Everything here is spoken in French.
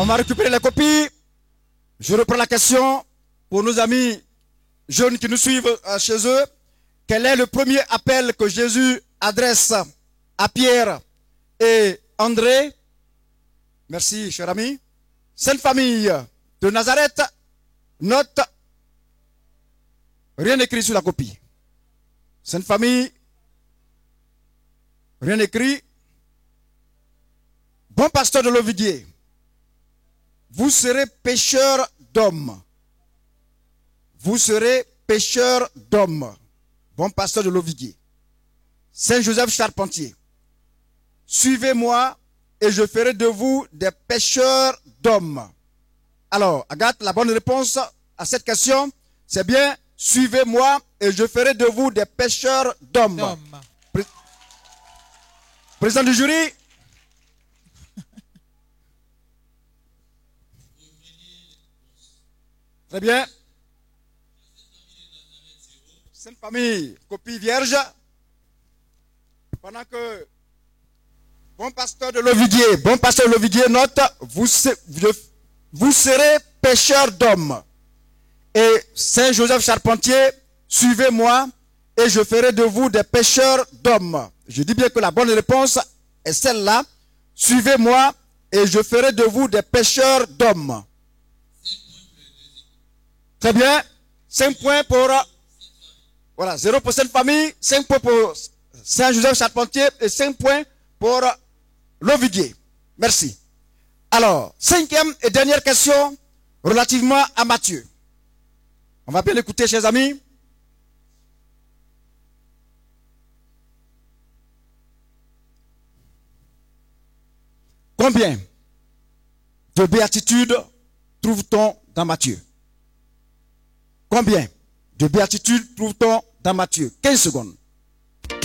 On va récupérer les copies. Je reprends la question pour nos amis jeunes qui nous suivent chez eux. Quel est le premier appel que Jésus adresse à Pierre et André? Merci, cher ami. Sainte Famille de Nazareth, note, rien écrit sur la copie. Sainte Famille, rien écrit. Bon pasteur de l'Ovidier, vous serez pêcheur d'hommes. Vous serez pêcheur d'hommes. Bon pasteur de l'Ovidier. Saint Joseph Charpentier, suivez-moi et je ferai de vous des pêcheurs d'hommes. Alors, Agathe, la bonne réponse à cette question, c'est bien, suivez-moi et je ferai de vous des pêcheurs d'hommes. Président du jury. Très bien. Sainte Famille, copie vierge. Pendant que bon pasteur de l'Ovidier note, vous serez pêcheurs d'hommes. Et Saint Joseph Charpentier, suivez-moi et je ferai de vous des pêcheurs d'hommes. Je dis bien que la bonne réponse est celle-là. Suivez-moi et je ferai de vous des pêcheurs d'hommes. Très bien. 5 points pour... Voilà, 0 pour Sainte Famille, 5 points pour Saint Joseph Charpentier et 5 points pour l'Ovidier. Merci. Alors, 5e et dernière question relativement à Matthieu. On va bien l'écouter, chers amis. Combien de béatitudes trouve-t-on dans Matthieu? Combien de béatitudes trouve-t-on dans Matthieu? 15 secondes.